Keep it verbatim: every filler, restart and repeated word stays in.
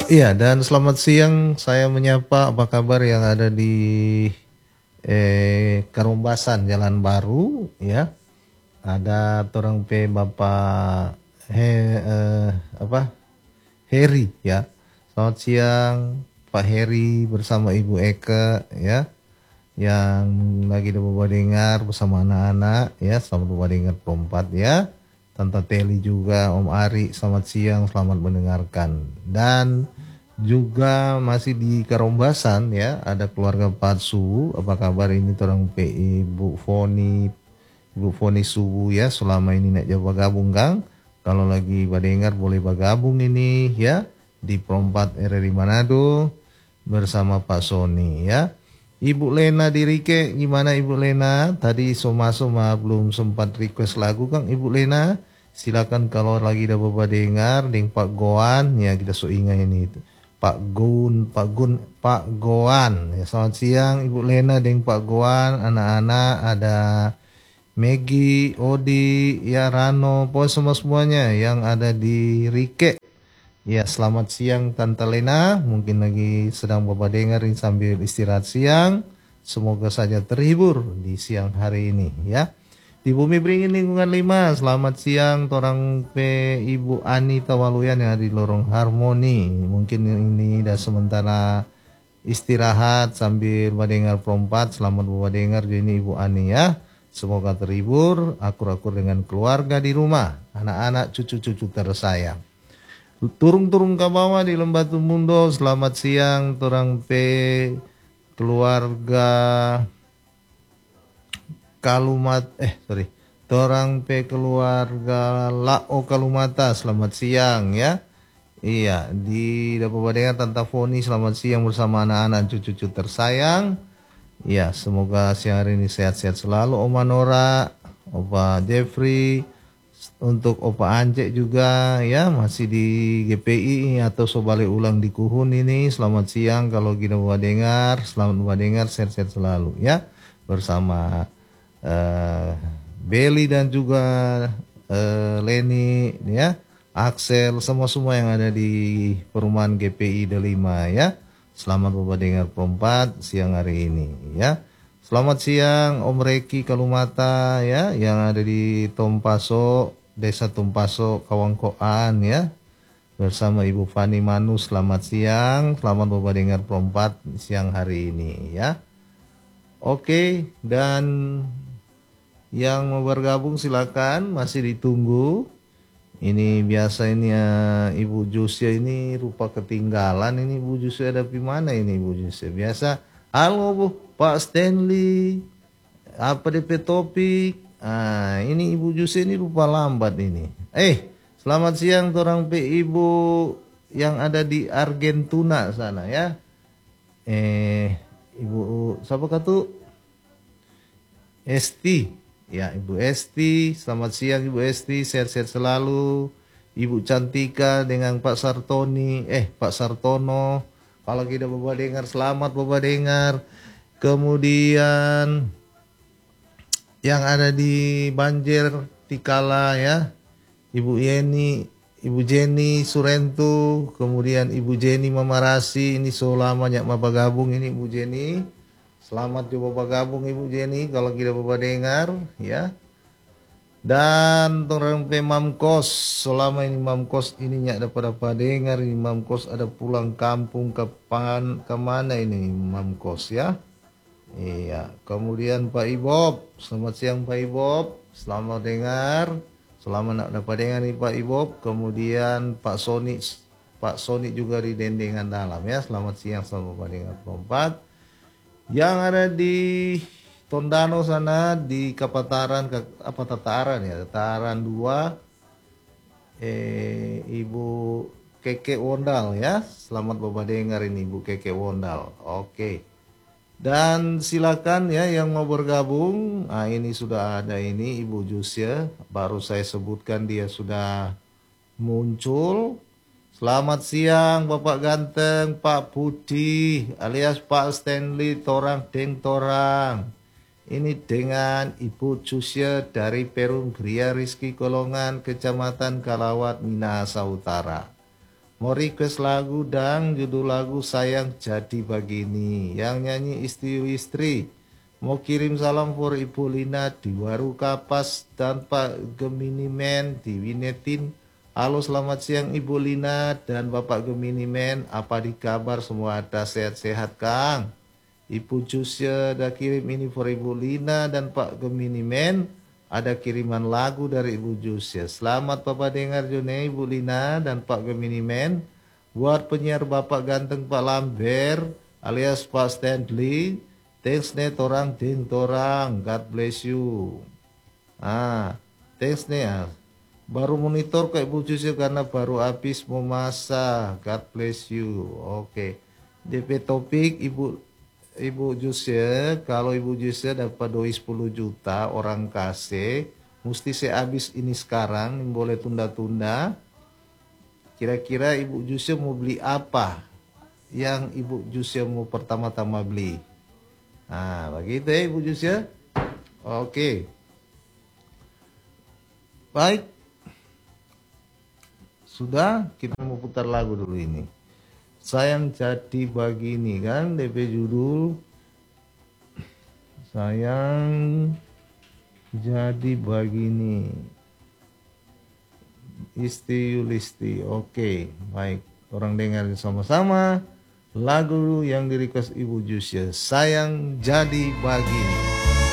Iya, dan selamat siang. Saya menyapa apa kabar yang ada di eh, Karumbasan Jalan Baru, ya. Ada orang pe Bapak he, eh, apa Heri, ya. Selamat siang Pak Heri bersama Ibu Eka, ya. Yang lagi di Bapak dengar bersama anak-anak, ya. Selamat Bapak dengar perempat, ya. Tante Teli juga, Om Ari, selamat siang, selamat mendengarkan. Dan juga masih di Karombasan, ya, ada keluarga Patsu. Apa kabar ini orang P I Ibu Foni, Ibu Foni Subu, ya, selama ini nak jawab gabung Kang. Kalau lagi badengar boleh bergabung ini, ya, di Perempat R R I Manado bersama Pak Sony, ya. Ibu Lena di Rike, gimana Ibu Lena? Tadi soma-soma belum sempat request lagu Kang Ibu Lena. Silakan kalau lagi ada bapak dengar ding Pak Goan, ya kita so ingat ini itu. Pak Gun, Pak Gun, Pak Goan. Ya, selamat siang Ibu Lena ding Pak Goan, anak-anak ada Megi, Odi, ya Rano, pokoknya semua semuanya yang ada di Rike. Ya, selamat siang Tante Lena. Mungkin lagi sedang bapak dengerin sambil istirahat siang. Semoga saja terhibur di siang hari ini, ya. Di Bumi Beringin Lingkungan lima, selamat siang torang pe Ibu Ani Tawaluyan yang ada di Lorong Harmoni. Mungkin ini dah sementara istirahat sambil mendengar perempat. Selamat mendengar ini Ibu Ani, ya. Semoga terhibur, akur-akur dengan keluarga di rumah, anak-anak, cucu-cucu tersayang. Turung-turung ke bawah di Lembatu Mundo, selamat siang torang pe keluarga Kalumat eh sorry torang pe keluarga Lao Kalumata, selamat siang, ya. Iya, di dapat dengar Tante Foni, selamat siang bersama anak-anak cucu-cucu tersayang. Ya, semoga siang hari ini sehat-sehat selalu Oma Nora, Opa Jeffrey, untuk Opa Ance juga, ya, masih di G P I atau sobale ulang di Kuhun ini. Selamat siang kalau kita bawa dengar, selamat bawa dengar, sehat-sehat selalu, ya, bersama uh, Belly dan juga uh, Leni, ya, Axel, semua-semua yang ada di perumahan G P I Delima, ya. Selamat bawa dengar perempat siang hari ini, ya. Selamat siang Om Reki Kalumata, ya, yang ada di Tompaso, Desa Tompaso, Kawangkoan, ya, bersama Ibu Fani Manu. Selamat siang, selamat bapak dengar perempat siang hari ini, ya. Oke, dan yang mau bergabung silakan, masih ditunggu. Ini biasa ini ya, Ibu Jusia ini rupa ketinggalan. Ini Ibu Jusia ada di mana ini Ibu Jusia? Biasa, halo Bu, Pak Stanley, apa D P topik? Ah, ini Ibu Jusia ini rupa lambat ini. Eh, selamat siang torang pe Ibu yang ada di Argentina sana, ya. Eh, Ibu siapa katu? Esti. Ya, Ibu Esti, selamat siang Ibu Esti, sehat-sehat selalu. Ibu Cantika dengan Pak Sartoni, eh Pak Sartono, kalau kita bapak dengar, selamat bapak dengar. Kemudian yang ada di Banjir Tikala, ya, Ibu Yeni, Ibu Jenny Surentu, kemudian Ibu Jenny Mamarasi, ini selama banyak bapak gabung ini Ibu Jenny. Selamat juga bapak gabung Ibu Jenny kalau kita bapak dengar, ya. Dan orang pe Mamkos, selama ini Mamkos ini nyak dapat dapat dengar ini Mamkos ada pulang kampung ke pan kemana ini Mamkos, ya. Iya. Kemudian Pak Ibob, selamat siang Pak Ibob, selamat dengar, selamat nak dapat dengar nih Pak Ibob. Kemudian Pak Sony, Pak Sony juga di dendengan dalam, ya. Selamat siang, selamat bapak dengar perempat. Yang ada di Tondano sana di Kapataran, apa Tataran, ya, Tataran dua, eh Ibu Keke Wondal, ya. Selamat bapak dengar ini Ibu Keke Wondal. Oke. Dan silakan, ya, yang mau bergabung. Nah, ini sudah ada ini Ibu Jusia, baru saya sebutkan dia sudah muncul. Selamat siang Bapak Ganteng, Pak Putih alias Pak Stanley, torang deng torang. Ini dengan Ibu Jusia dari Perum Gria Rizki Kolongan, Kecamatan Kalawat, Minahasa Utara. Mau request lagu dan judul lagu Sayang Jadi Begini. Yang nyanyi istri-istri. Mau kirim salam for Ibu Lina di Waru Kapas dan Pak Gemini Men di Winetin. Halo selamat siang Ibu Lina dan Bapak Gemini Men. Apa di kabar semua ada sehat-sehat Kang? Ibu Jusya ada kirim ini for Ibu Lina dan Pak Gemini Men. Ada kiriman lagu dari Ibu Jusya. Selamat Bapak dengar Jone, Ibu Lina dan Pak Gemini Men. Buat penyiar Bapak ganteng Pak Lambert alias Pak Stanley. Thanks nih torang ding torang. God bless you. Ah, thanks nih. Ah. Baru monitor ke Ibu Jusya karena baru habis memasak. God bless you. Oke. D P topik Ibu Ibu Jusya, kalau Ibu Jusya dapat doi sepuluh juta orang kasih, mesti saya habis ini sekarang, boleh tunda-tunda. Kira-kira Ibu Jusya mau beli apa? Yang Ibu Jusya mau pertama-tama beli? Nah, begitu ya Ibu Jusya. Oke. Baik. Sudah, kita mau putar lagu dulu ini. Sayang Jadi Begini kan D P judul Sayang Jadi Begini Isti Yulisti. Oke, baik, orang dengar sama-sama lagu yang di request Ibu Jusya, Sayang Jadi Begini.